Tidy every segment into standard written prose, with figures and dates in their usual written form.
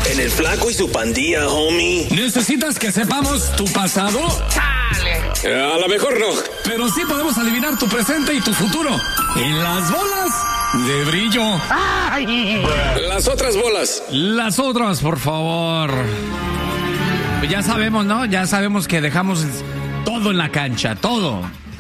En el Flaco y su pandilla, homie. ¿Necesitas que sepamos tu pasado? A lo mejor no. Pero sí podemos adivinar tu presente y tu futuro. En las bolas de brillo. Las otras bolas. Las otras, por favor. Pues ya sabemos, ¿no? Ya sabemos que dejamos todo en la cancha. Todo.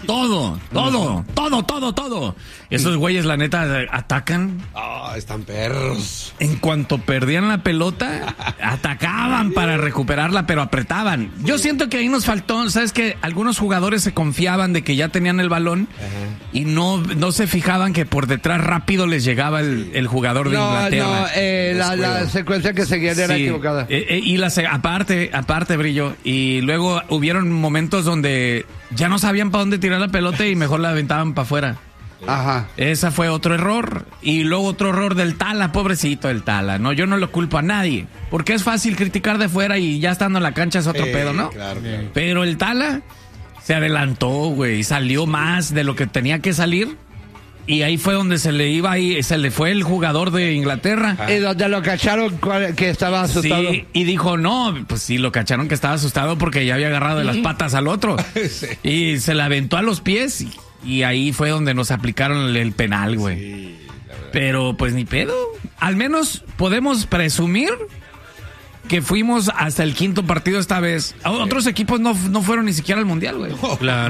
Esos güeyes, la neta, atacan. Están perros. En cuanto perdían la pelota, atacaban para recuperarla, pero apretaban. Yo siento que ahí nos faltó, ¿sabes qué? Algunos jugadores se confiaban de que ya tenían el balón y no se fijaban que por detrás rápido les llegaba el jugador de Inglaterra. La secuencia que seguían era equivocada. Aparte, Brillo, y luego hubieron momentos donde ya no sabían para dónde tirar la pelota y mejor la aventaban para afuera. Ajá. Esa fue otro error. Y luego otro error del Tala, pobrecito el Tala. No, yo no lo culpo a nadie. Porque es fácil criticar de fuera y ya estando en la cancha es otro pedo, ¿no? Claro. Pero el Tala se adelantó, güey. Salió más de lo que tenía que salir. Y ahí fue donde se le fue el jugador de Inglaterra. Y donde lo cacharon que estaba asustado. Sí, y dijo, no, pues sí, lo cacharon que estaba asustado porque ya había agarrado de las patas al otro. Sí. Y se le aventó a los pies y ahí fue donde nos aplicaron el penal, güey. Sí, la verdad. Pero pues ni pedo. Al menos podemos presumir que fuimos hasta el quinto partido esta vez. Otros equipos no fueron ni siquiera al Mundial, güey. Claro.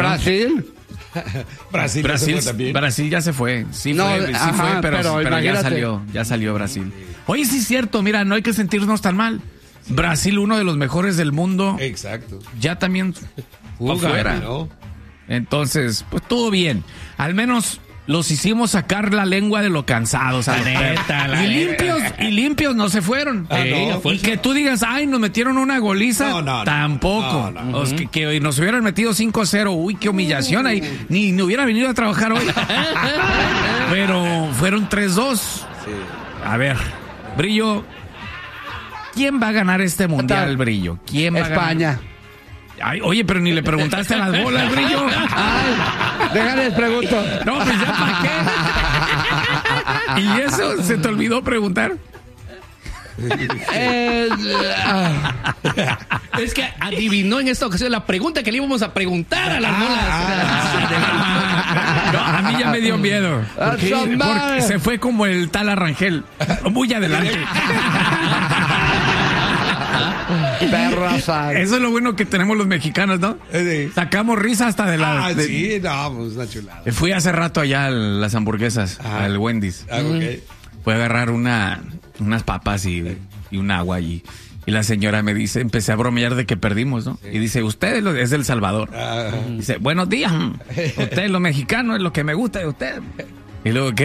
Brasil ya se fue. Sí No, fue, pero ya salió Brasil. Oye, sí es cierto, mira, no hay que sentirnos tan mal. Brasil, uno de los mejores del mundo. Exacto. Ya también afuera. ¿No? Entonces, pues todo bien. Al menos los hicimos sacar la lengua de lo cansados. Y limpios no se fueron. No, y que tú digas, ay, nos metieron una goliza. No, tampoco. no. Que nos hubieran metido 5-0. Uy, qué humillación ahí. Ni hubiera venido a trabajar hoy. Pero fueron 3-2. Sí. A ver, Brillo, ¿quién va a ganar este mundial, Brillo? ¿Quién va a ganar? España. Ay, oye, pero ni le preguntaste a las bolas, Brillo. Ay, déjales pregunto. No, pues ya para qué. ¿Y eso se te olvidó preguntar? Es que adivinó en esta ocasión la pregunta que le íbamos a preguntar a las bolas. No, a mí ya me dio miedo. Porque se fue como el Tala Rangel. Muy adelante. Perrosa. Eso es lo bueno que tenemos los mexicanos, ¿no? Sí. Sacamos risa hasta de la... Sí, no, pues una chulada. Fui hace rato allá a las hamburguesas, al Wendy's. Ok. Fui a agarrar unas papas y un agua y la señora me dice, empecé a bromear de que perdimos, ¿no? Sí. Y dice, usted es del Salvador. Dice, buenos días. Usted, los mexicanos, es lo que me gusta de usted. Y luego, ¿qué?